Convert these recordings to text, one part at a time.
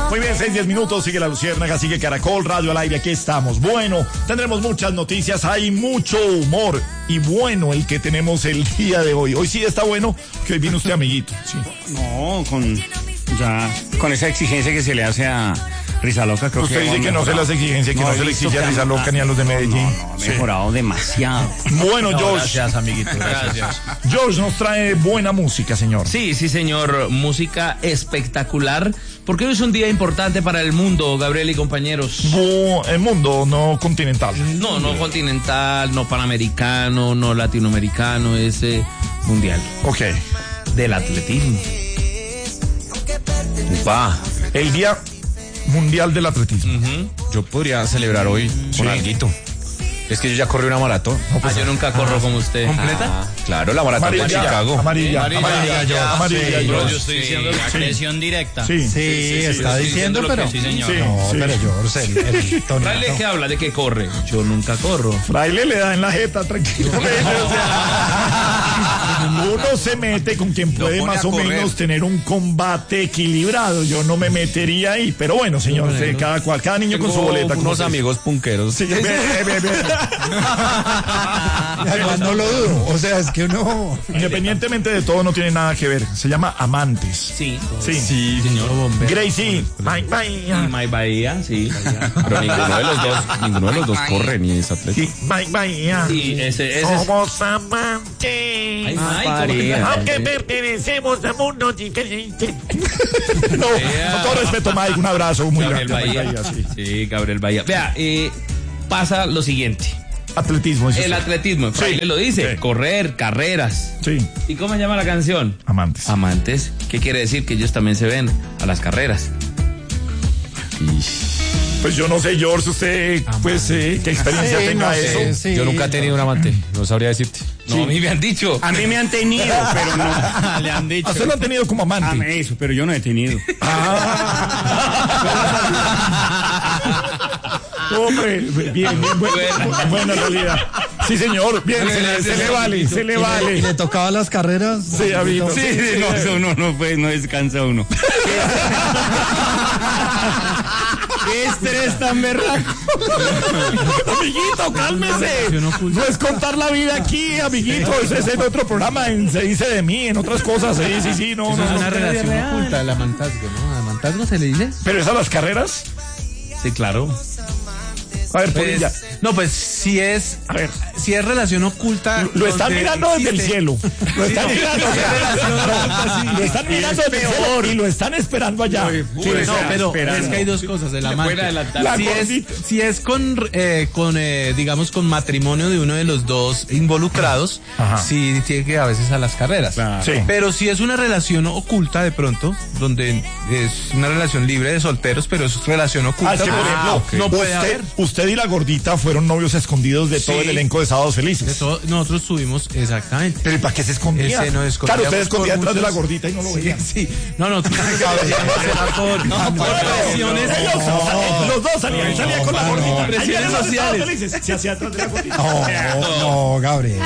Muy bien, 6-10 minutos, sigue La Luciérnaga, sigue Caracol Radio al aire, aquí estamos. Bueno, tendremos muchas noticias, hay mucho humor y bueno el que tenemos el día de hoy. Hoy sí está bueno, que hoy vino usted, amiguito. Sí. No, con esa exigencia que se le hace a Rizaloca, creo usted que dice que no se le hace exigencia, que no se le exige a Rizaloca ni a los de Medellín. No, ha mejorado demasiado. Bueno, No, George. gracias, amiguito. Gracias. George nos trae buena música, señor. Sí, señor. Música espectacular. Porque hoy es un día importante para el mundo, Gabriel y compañeros. El mundo, no continental. No continental, no panamericano, no latinoamericano, es mundial. Ok. Del atletismo. Va. El Día Mundial del Atletismo. Yo podría celebrar hoy con alguito. Es que yo ya corrí una maratón. No, pues, yo nunca corro como usted. ¿Completa? Claro, la maratón de Chicago. Amarilla. Yo estoy diciendo la presión directa. Sí, está diciendo, pero... Sí, señor. No, Sí. pero George, el tonito. Fraile que habla de que corre. Yo nunca corro. Fraile le da en la jeta tranquilamente. O sea, uno se mete con quien puede más o menos tener un combate equilibrado. Yo no me metería ahí. Pero bueno, señor, cada niño con su boleta. como Unos se- amigos punqueros. Sí, bien. Además, no lo dudo. O sea, es que uno... Independientemente de todo, no tiene nada que ver. Se llama Amantes. Sí. Sí. Señor bombero. Gracie. Bye. Y My Bahía, sí. Pero ninguno de los dos corre ni es atleta. Sí, bye. Sí, ese es. Somos amantes. Ay, ¿cómo que- Aunque pertenecemos a mundo diferente. No, con todo respeto, Mike, un abrazo muy Gabriel grande. Bahía. Mike Bahía, sí. Sí, Gabriel Bahía. Vea, pasa lo siguiente. Atletismo, eso El sí. atletismo, Fraile lo dice, Sí. correr, carreras. Sí, ¿Y cómo se llama la canción? amantes. Amantes. ¿Qué quiere decir? Que ellos también se ven a las carreras. Pues yo no sé, George, usted, pues, qué experiencia tenga eso. Yo nunca he tenido un amante, no sabría decirte. No, a mí me han dicho. A mí me han tenido, pero no. Le han dicho. ¿A usted lo han tenido como amante? Eso, pero yo no he tenido. Hombre, bien, buena realidad. Sí, señor, bien, se le vale. ¿Le tocaba las carreras? Sí, amigo. Sí, no, eso no descansa uno. ¿Qué estrés tan berraco? Amiguito, cálmese. No es contar la vida aquí, amiguito. Ese es en otro programa, Se dice de mí, en otras cosas. Sí, no. Es una relación oculta, el amantazgo, ¿no? ¿Amantazgo se le dice? ¿Pero es a las carreras? Sí, claro. A ver, Polilla. No, pues si es relación oculta. Lo están donde mirando desde el existe- cielo. Lo están mirando. Lo están mirando desde el cielo y lo están esperando allá. Sí, no, pero es que hay dos cosas, el amante. puede adelantar. La Si gordita. es digamos, con matrimonio de uno de los dos involucrados, Ajá. sí tiene que ir a veces a las carreras. Sí. Pero si es una relación oculta de pronto, donde es una relación libre de solteros, pero es relación oculta, Es que, por ejemplo, no puede haber. usted y la gordita fueron novios escondidos de todo Sí. el elenco de Sábados De Felices. todo- nosotros tuvimos, exactamente. Pero ¿y para qué se escondía? Ese no escondía Claro, usted por escondía detrás de la muchos- gordita y no lo veía. Sí, no, por presiones. Los dos salían con la gordita. Presiones Ahí eran los sociales. Sábados Felices. Se hacía atrás de la gordita. No, Gabriel.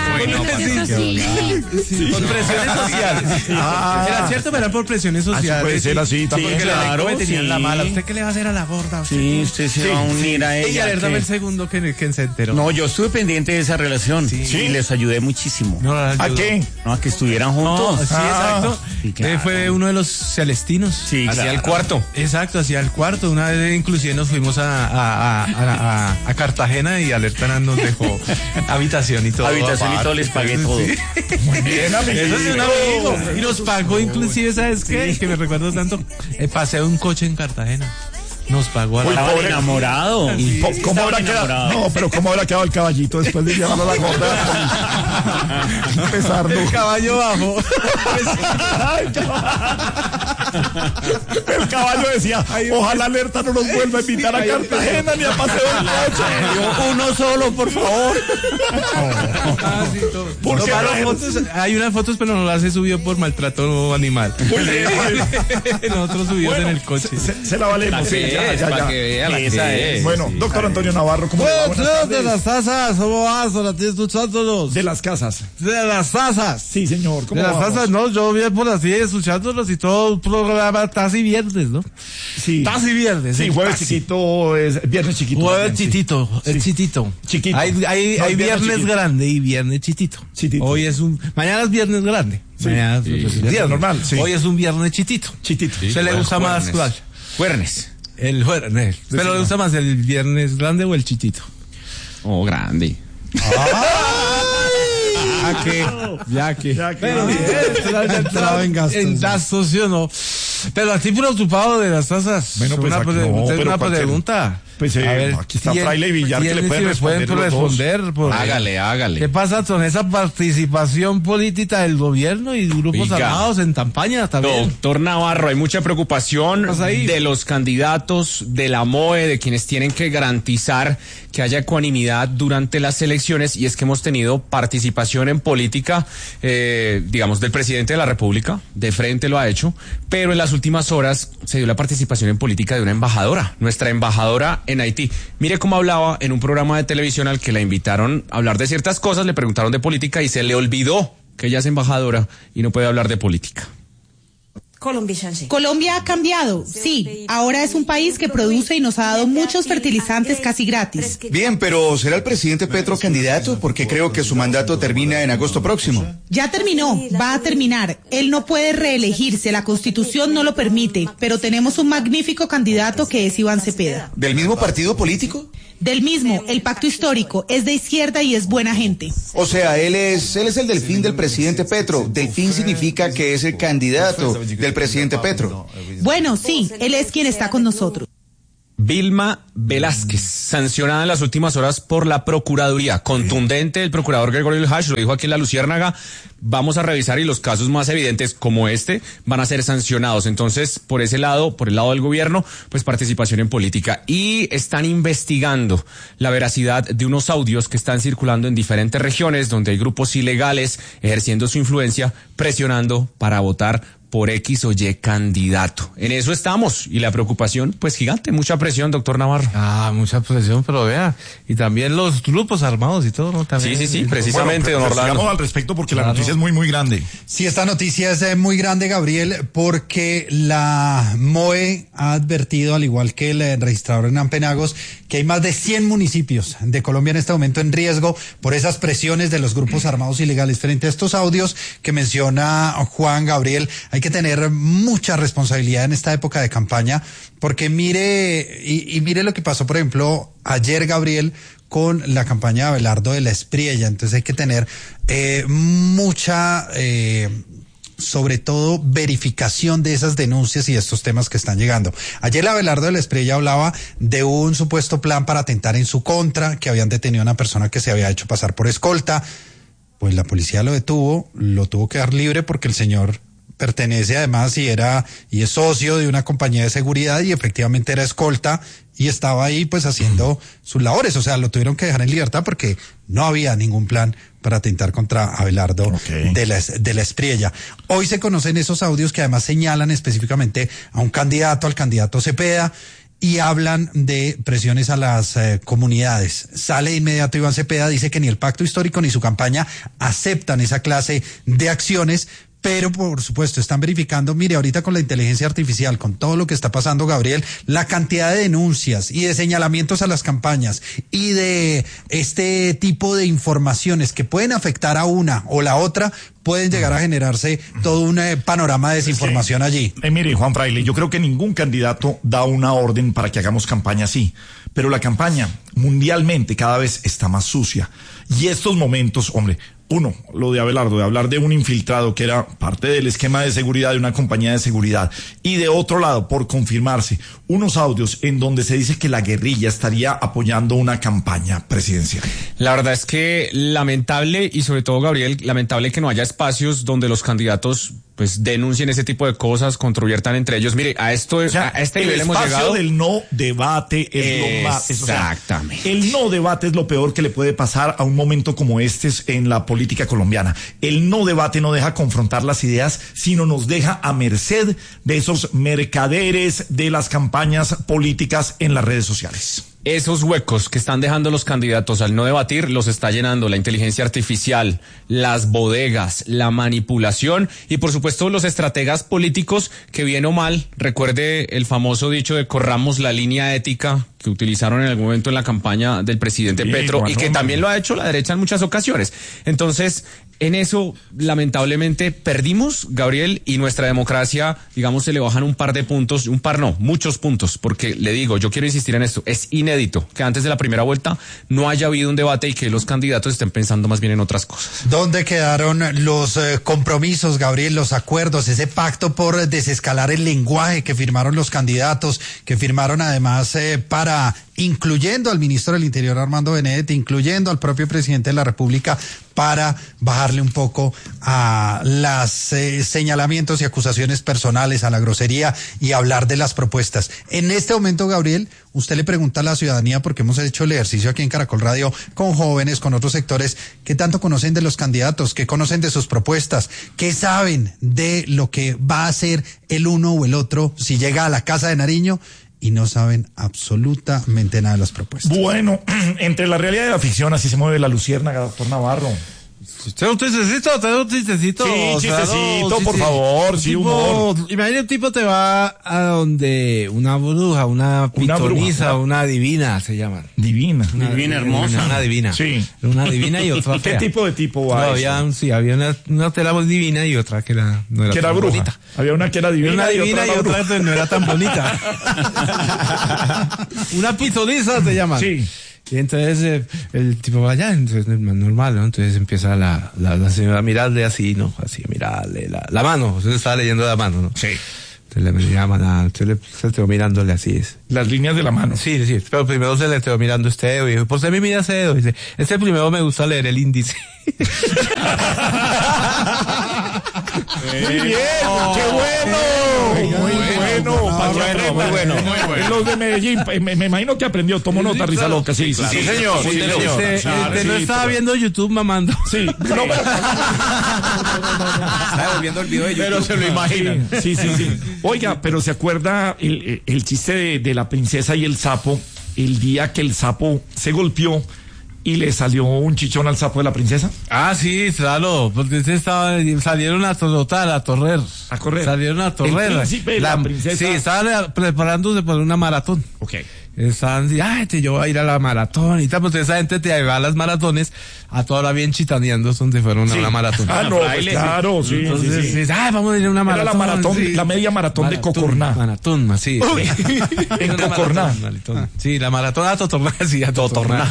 Por presiones sociales. Era cierto, pero era por presiones sociales. puede ser así también. Porque claro, le tenían sí. la mala. ¿Usted qué le va a hacer a la gorda? Sí, usted se va a unir a Y ella. alertame ¿qué? el segundo que se enteró. No, yo estuve pendiente de esa relación y les ayudé muchísimo. No, la ¿A ayudó. qué? No, a que estuvieran No, juntos. sí, exacto. Sí, claro. Fue uno de los celestinos. Sí, Hacia claro. el cuarto. Exacto, hacia el cuarto. Una vez inclusive nos fuimos a Cartagena y Alerta nos dejó habitación y todo. Habitación y aparte. todo, les pagué todo. Muy bien, Eso es de un amigo. Y nos pagó inclusive, ¿sabes qué? Que me recuerdo tanto. Pasé un coche en Cartagena. Nos pagó a Uy, la... Estaba pobre. enamorado. ¿Cómo habrá quedado? No, pero ¿cómo habrá quedado el caballito después de llevarlo a la gorda? Pesarlo. El caballo bajo. El caballo decía, ojalá Alerta no nos vuelva a invitar a Cartagena ni a paseo en coche. Uno solo, por favor. Ah, sí, todo. ¿Por qué Tomaron no? fotos, hay unas fotos, pero no las he subido por maltrato animal. Muy bien. Nosotros subidos en el coche. Se la valemos. Sí, ya. Para que vea la Esa que es. Bueno, doctor Antonio Navarro, ¿cómo le va? Buenas de tardes. las tazas, ¿cómo vas? Ahora estoy escuchándolos. De las casas. De las tazas. Sí, señor. ¿Cómo De las vamos? tazas, no, yo bien por así escuchándolos y todo programa Taz y Viernes, ¿no? Sí. Taz y Viernes. Sí, jueves chiquito, es viernes chiquito. Jueves chitito, el chitito. Chiquito. Hay viernes chiquito. grande y viernes chitito. Chitito. Mañana es viernes grande. Sí. Mañana es Día normal, sí. Hoy es un viernes chitito. Chitito. ¿Se le gusta más cuál? Juernes. El jueves. ¿Pero le gusta más el viernes grande o el chitito? Oh, grande. Ya que. Pero entrado en gastos, ¿sí o no? Pero así preocupado de las tasas. Bueno, pues una, aquí no, pero una cualquier- pregunta. Pues aquí está Fraile y Villar que le pueden responder los dos. Porque- Hágale. ¿Qué pasa con esa participación política del gobierno y grupos Oiga. armados en campaña también? Doctor Navarro, hay mucha preocupación ¿Qué pasa ahí? de los candidatos, de la MOE, de quienes tienen que garantizar que haya ecuanimidad durante las elecciones, y es que hemos tenido participación en política, digamos, del presidente de la República, de frente lo ha hecho, pero en las últimas horas se dio la participación en política de una embajadora, nuestra embajadora en Haití. Mire cómo hablaba en un programa de televisión al que la invitaron a hablar de ciertas cosas, le preguntaron de política y se le olvidó que ella es embajadora y no puede hablar de política. Colombia ha cambiado, sí. Ahora es un país que produce y nos ha dado muchos fertilizantes casi gratis. Bien, pero ¿será el presidente Petro candidato? Porque creo que su mandato termina en agosto próximo. Ya terminó, va a terminar. Él no puede reelegirse, la Constitución no lo permite, pero tenemos un magnífico candidato que es Iván Cepeda. ¿Del mismo partido político? Del mismo, el pacto histórico, es de izquierda y es buena gente. O sea, él es el delfín del presidente Petro. Delfín significa que es el candidato del presidente Petro. Bueno, sí, él es quien está con nosotros. Vilma Velázquez, sancionada en las últimas horas por la Procuraduría. Contundente el procurador Gregorio Hash, lo dijo aquí en La Luciérnaga. Vamos a revisar y los casos más evidentes como este van a ser sancionados. Entonces, por ese lado, por el lado del gobierno, pues participación en política. Y están investigando la veracidad de unos audios que están circulando en diferentes regiones donde hay grupos ilegales ejerciendo su influencia, presionando para votar por X o Y candidato. En eso estamos, y la preocupación, pues gigante, mucha presión, doctor Navarro. Mucha presión, pero vea, y también los grupos armados y todo, ¿no? También, Sí, precisamente, don Orlando. Digamos al respecto porque la noticia es muy, muy grande. Sí, esta noticia es muy grande, Gabriel, porque la MOE ha advertido, al igual que el registrador Hernán Penagos, que hay más de 100 municipios de Colombia en este momento en riesgo por esas presiones de los grupos armados ilegales. Frente a estos audios que menciona Juan Gabriel, hay que tener mucha responsabilidad en esta época de campaña, porque mire lo que pasó, por ejemplo, ayer, Gabriel, con la campaña de Abelardo de la Espriella. Entonces hay que tener mucha sobre todo verificación de esas denuncias y de estos temas que están llegando. Ayer Abelardo de la Espriella hablaba de un supuesto plan para atentar en su contra, que habían detenido a una persona que se había hecho pasar por escolta. Pues la policía lo detuvo, lo tuvo que dar libre porque el señor pertenece además y es socio de una compañía de seguridad y efectivamente era escolta y estaba ahí pues haciendo sus labores. O sea, lo tuvieron que dejar en libertad porque no había ningún plan para atentar contra Abelardo de la Espriella. Hoy se conocen esos audios que además señalan específicamente a un candidato, al candidato Cepeda, y hablan de presiones a las comunidades. Sale de inmediato Iván Cepeda, dice que ni el pacto histórico ni su campaña aceptan esa clase de acciones, pero por supuesto están verificando, mire, ahorita con la inteligencia artificial, con todo lo que está pasando, Gabriel, la cantidad de denuncias y de señalamientos a las campañas y de este tipo de informaciones que pueden afectar a una o la otra, pueden llegar a generarse todo un panorama de desinformación allí. Mire, Juan Fraile, yo creo que ningún candidato da una orden para que hagamos campaña así, pero la campaña mundialmente cada vez está más sucia. Y estos momentos, hombre, uno, lo de Abelardo, de hablar de un infiltrado que era parte del esquema de seguridad de una compañía de seguridad. Y de otro lado, por confirmarse, unos audios en donde se dice que la guerrilla estaría apoyando una campaña presidencial. La verdad es que lamentable, y sobre todo, Gabriel, lamentable que no haya espacios donde los candidatos pues denuncien ese tipo de cosas, controviertan entre ellos. Mire, a este nivel hemos llegado. El espacio del no debate es lo más. Exactamente. El no debate es lo peor que le puede pasar a un momento como este en la política colombiana. El no debate no deja confrontar las ideas, sino nos deja a merced de esos mercaderes de las campañas políticas en las redes sociales. Esos huecos que están dejando los candidatos al no debatir los está llenando la inteligencia artificial, las bodegas, la manipulación y por supuesto los estrategas políticos que bien o mal, recuerde el famoso dicho de corramos la línea ética que utilizaron en algún momento en la campaña del presidente Petro y que también lo ha hecho la derecha en muchas ocasiones. Entonces, en eso, lamentablemente, perdimos, Gabriel, y nuestra democracia, digamos, se le bajan un par de puntos, muchos puntos, porque le digo, yo quiero insistir en esto, es inédito que antes de la primera vuelta no haya habido un debate y que los candidatos estén pensando más bien en otras cosas. ¿Dónde quedaron los compromisos, Gabriel, los acuerdos, ese pacto por desescalar el lenguaje que firmaron los candidatos, que firmaron además incluyendo al ministro del Interior Armando Benedetti, incluyendo al propio presidente de la República, para bajarle un poco a los señalamientos y acusaciones personales, a la grosería y hablar de las propuestas? En este momento, Gabriel, usted le pregunta a la ciudadanía, porque hemos hecho el ejercicio aquí en Caracol Radio con jóvenes, con otros sectores, ¿qué tanto conocen de los candidatos? ¿Qué conocen de sus propuestas? ¿Qué saben de lo que va a hacer el uno o el otro si llega a la Casa de Nariño? Y no saben absolutamente nada de las propuestas. Bueno, entre la realidad y la ficción, así se mueve la luciérnaga, doctor Navarro. ¿Usted un chistecito? Sí, chistecito, por favor, sí, humor. Imagínate, un tipo te va a donde una bruja, una pitonisa, una divina se llaman. Divina. Divina hermosa. Una divina. Sí. Una divina y otra fea. ¿Qué tipo de tipo va? No, había una tela muy divina y otra que no era que era tan bruja. bonita. Había una que era divina, una divina y otra que no era tan bonita. Una pitonisa se llaman. Sí. Y entonces el tipo va allá, entonces es más normal, ¿no? Entonces empieza la señora a mirarle así, ¿no? Así, mirarle la mano, usted estaba leyendo la mano, ¿no? Sí. Entonces le llaman se le quedó mirándole así. Las líneas de la mano. Sí, pero primero se le quedó mirando este dedo y dijo, ¿por qué me mira ese dedo? Y dice, primero me gusta leer el índice. Muy bien, qué bueno. Muy bueno. Muy bueno. Los de Medellín, me imagino que aprendió, tomó nota, risa loca, sí, señor. No estaba viendo YouTube mamando. Sí, no, Estaba viendo el video de YouTube. Pero se lo imaginan. Sí. Oiga, pero ¿se acuerda el chiste de la princesa y el sapo? El día que el sapo se golpeó y le salió un chichón al sapo de la princesa. Ah, sí, claro, porque salieron a trotar, a correr. Salieron a correr. El príncipe y la princesa. Sí, estaban preparándose para una maratón. Ok. Estaban yo voy a ir a la maratón y tal, pues esa gente te va a las maratones a toda hora bien chitaneando donde fueron a una maratón. Ah, no, pues claro, sí. Entonces, vamos a ir a una maratón. Era la maratón, la media maratón de Cocorná. Maratón, sí. En Cocorná. Sí, la maratón a Totorná, sí, a Totorná.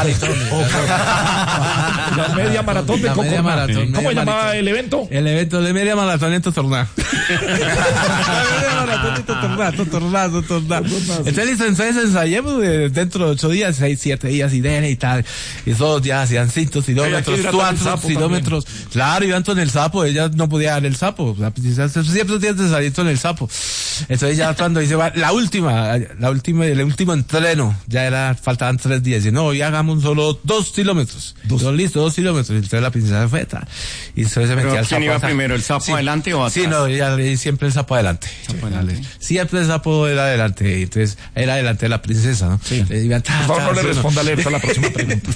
La media maratón de Cocorná. ¿Cómo llamaba el evento? El evento de media maratón en Totorná. La media maratón de Totorná. Entonces ensayemos dentro de 8 días, 6, 7 días y tal. Y todos ya hacían 5 kilómetros, 4 kilómetros. Claro, iban con el sapo, ella no podía dar el sapo. Siempre tienes que salir con el sapo. Entonces ya cuando dice, el último entreno, faltaban 3 días. Y no, hoy hagamos solo 2 kilómetros. Listo, 2 kilómetros. Y entonces la princesa fue y entonces se metía el sapo. ¿Quién iba primero, el sapo adelante o atrás? Sí, no, siempre el sapo adelante. Siempre el sapo era adelante. Entonces era adelante la princesa, ¿no? Sí. Por favor, no le responda a la próxima pregunta.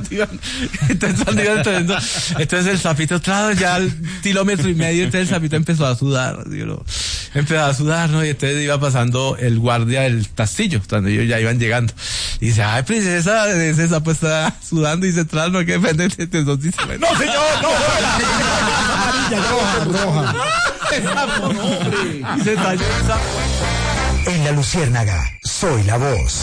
Entonces el sapito, claro, ya al kilómetro y medio, entonces el sapito empezó a sudar, ¿no? Y entonces iba pasando el guardia del castillo, cuando ellos ya iban llegando. Y dice, ay, princesa, ese sapo está sudando y se trae, no hay que defender. Entonces, no, señor, no. Roja. Y se talló el sapo. En la Luciérnaga, soy la voz.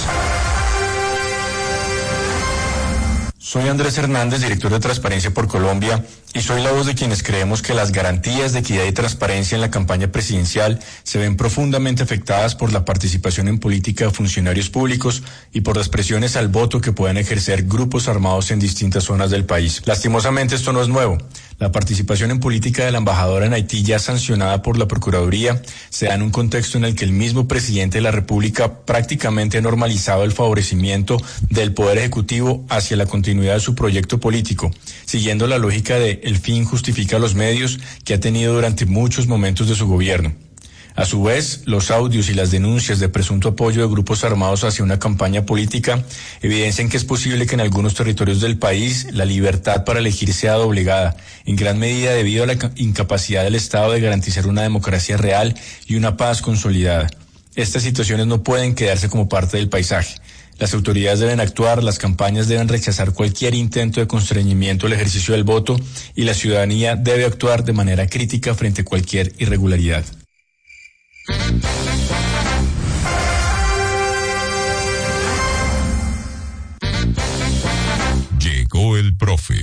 Soy Andrés Hernández, director de Transparencia por Colombia, y soy la voz de quienes creemos que las garantías de equidad y transparencia en la campaña presidencial se ven profundamente afectadas por la participación en política de funcionarios públicos y por las presiones al voto que puedan ejercer grupos armados en distintas zonas del país. Lastimosamente esto no es nuevo. La participación en política de la embajadora en Haití, ya sancionada por la Procuraduría, se da en un contexto en el que el mismo presidente de la República prácticamente ha normalizado el favorecimiento del Poder Ejecutivo hacia la continuidad de su proyecto político, siguiendo la lógica de el fin justifica los medios que ha tenido durante muchos momentos de su gobierno. A su vez, los audios y las denuncias de presunto apoyo de grupos armados hacia una campaña política evidencian que es posible que en algunos territorios del país la libertad para elegir sea doblegada, en gran medida debido a la incapacidad del Estado de garantizar una democracia real y una paz consolidada. Estas situaciones no pueden quedarse como parte del paisaje. Las autoridades deben actuar, las campañas deben rechazar cualquier intento de constreñimiento al ejercicio del voto y la ciudadanía debe actuar de manera crítica frente a cualquier irregularidad. Llegó el profe.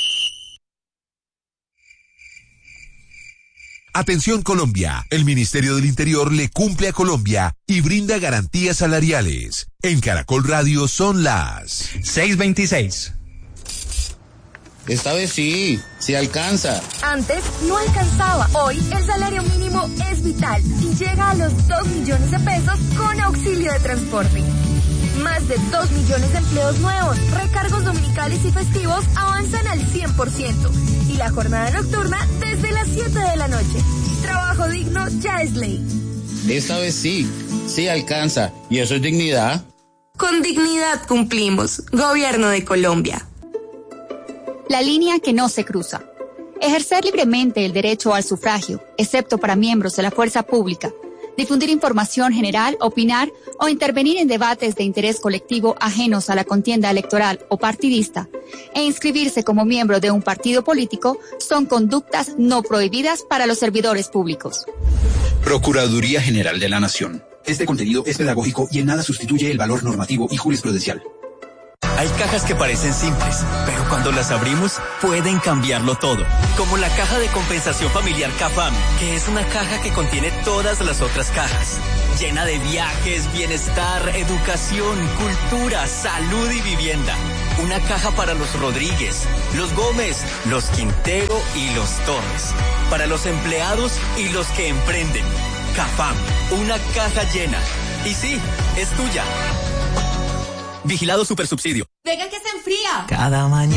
Atención Colombia, el Ministerio del Interior le cumple a Colombia y brinda garantías salariales. En Caracol Radio son las 6:26. Esta vez sí alcanza. Antes no alcanzaba. Hoy el salario mínimo es vital y llega a los 2 millones de pesos con auxilio de transporte. Más de 2 millones de empleos nuevos, recargos dominicales y festivos avanzan al 100%. Y la jornada nocturna desde las 7 de la noche. Trabajo digno ya es ley. Esta vez sí alcanza. ¿Y eso es dignidad? Con dignidad cumplimos. Gobierno de Colombia. La línea que no se cruza. Ejercer libremente el derecho al sufragio, excepto para miembros de la fuerza pública. Difundir información general, opinar o intervenir en debates de interés colectivo ajenos a la contienda electoral o partidista e inscribirse como miembro de un partido político son conductas no prohibidas para los servidores públicos. Procuraduría General de la Nación. Este contenido es pedagógico y en nada sustituye el valor normativo y jurisprudencial. Hay cajas que parecen simples, pero cuando las abrimos pueden cambiarlo todo. Como la caja de compensación familiar CAFAM, que es una caja que contiene todas las otras cajas. Llena de viajes, bienestar, educación, cultura, salud y vivienda. Una caja para los Rodríguez, los Gómez, los Quintero y los Torres. Para los empleados y los que emprenden. CAFAM, una caja llena. Y sí, es tuya. Vigilado Supersubsidio. Venga que se enfría. Cada mañana.